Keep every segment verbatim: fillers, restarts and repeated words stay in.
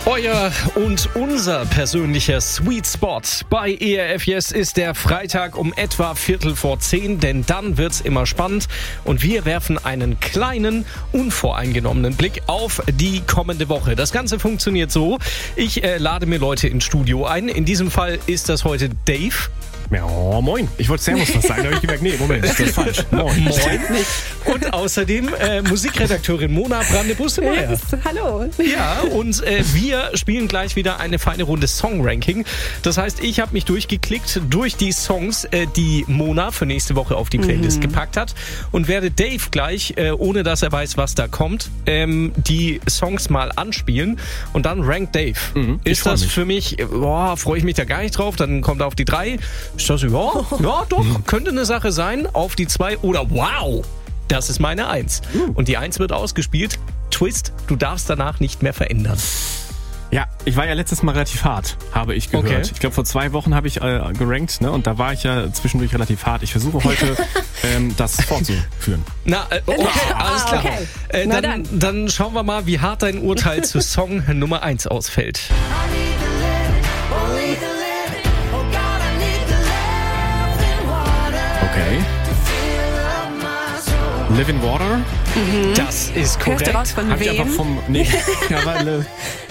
Euer und unser persönlicher Sweet Spot bei E R F Yes ist der Freitag um etwa Viertel vor zehn, denn dann wird's immer spannend und wir werfen einen kleinen, unvoreingenommenen Blick auf die kommende Woche. Das Ganze funktioniert so, ich äh, lade mir Leute ins Studio ein. In diesem Fall ist das heute Dave. Ja, moin. Ich wollte Servus was sagen, da habe ich gemerkt, nee, Moment, das ist falsch. Moin. Moin. Und außerdem äh, Musikredakteurin Mona Brande-Bustemeyer. Yes, hallo. Ja, und äh, wir spielen gleich wieder eine feine Runde Song-Ranking. Das heißt, ich habe mich durchgeklickt durch die Songs, äh, die Mona für nächste Woche auf die Playlist mhm. gepackt hat und werde Dave gleich, äh, ohne dass er weiß, was da kommt, ähm, die Songs mal anspielen und dann rankt Dave. Mhm, ist das mich. für mich, boah, freue ich mich da gar nicht drauf, dann kommt er auf die drei. Ist das, ja, ja, doch, könnte eine Sache sein. Auf die zwei oder wow, das ist meine Eins. Und die Eins wird ausgespielt. Twist, du darfst danach nicht mehr verändern. Ja, ich war ja letztes Mal relativ hart, habe ich gehört. Okay. Ich glaube, vor zwei Wochen habe ich äh, gerankt, ne? Und da war ich ja zwischendurch relativ hart. Ich versuche heute, ähm, das fortzuführen. Na, äh, okay, ah, alles klar. Okay. Äh, dann, dann. dann schauen wir mal, wie hart dein Urteil zu Song Nummer eins ausfällt. Okay. Live in Water. Mhm. Das ist korrekt. Hörst du raus von Hab wem? ich einfach vom... Nee, ja, weil,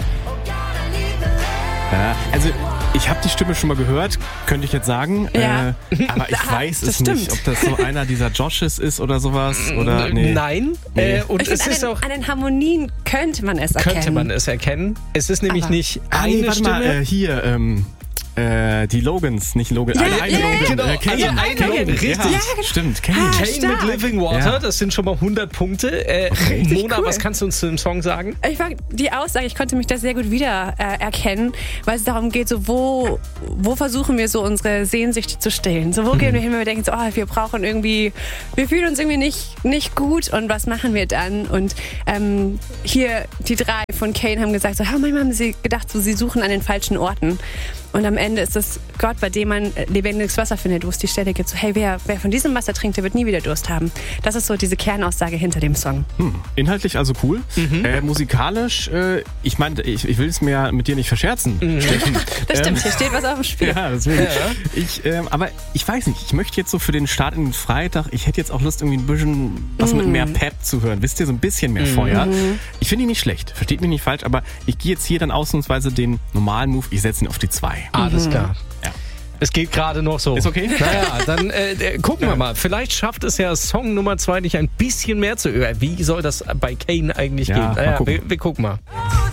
ja, also ich habe die Stimme schon mal gehört, könnte ich jetzt sagen. Ja. Äh, aber ich Ah, weiß das es stimmt. nicht, ob das so einer dieser Joshes ist oder sowas. Oder, nee. Nein. Nee. Äh, und Ich es find, ist an, auch... den, an den Harmonien könnte man es erkennen. Könnte man es erkennen. Es ist nämlich Aber- nicht Ah, eine nee, warte Stimme. mal, äh, hier, ähm... Äh, die Logans, nicht Logan. Ja, eine, eine ja, Logan. genau. Äh, Kane. Also eine Kane. Logan, richtig. Ja, Ja, stimmt, Kane. Ah, Kane stark. mit Living Water, Ja. das sind schon mal hundert Punkte. Äh, Okay. Mona, cool. was kannst du uns zu dem Song sagen? Ich mag die Aussage, ich konnte mich da sehr gut wieder äh, erkennen, weil es darum geht, so wo, wo versuchen wir so unsere Sehnsüchte zu stillen? So wo gehen wir hin, wenn wir denken, so, oh, wir brauchen irgendwie, wir fühlen uns irgendwie nicht, nicht gut und was machen wir dann? Und ähm, hier die drei von Kane haben gesagt, so, ja, manchmal haben sie gedacht, so, sie suchen an den falschen Orten. Und am Ende ist es Gott, bei dem man lebendiges Wasser findet, wo es die Stelle gibt, so, hey, wer, wer von diesem Wasser trinkt, der wird nie wieder Durst haben. Das ist so diese Kernaussage hinter dem Song. Hm. Inhaltlich also cool. Mhm. Äh, musikalisch, äh, ich meine, ich, ich will es mir mit dir nicht verscherzen. Mhm. Steffen. Das stimmt, Ähm, hier steht was auf dem Spiel. Ja, deswegen. Ja. Ich, ähm, aber ich weiß nicht, ich möchte jetzt so für den Start in den Freitag, ich hätte jetzt auch Lust, irgendwie ein bisschen was Mhm. mit mehr Pep zu hören. Wisst ihr, so ein bisschen mehr Feuer. Ich finde ihn nicht schlecht, versteht mich nicht falsch, aber ich gehe jetzt hier dann ausnahmsweise den normalen Move, ich setze ihn auf die zwei. Alles klar. Ja. Es geht gerade noch so. Ist okay? Naja, dann äh, äh, gucken wir mal. Vielleicht schafft es ja Song Nummer zwei nicht ein bisschen mehr zu hören. Wie soll das bei Kane eigentlich Ja, gehen? mal Naja, gucken. wir, wir gucken mal.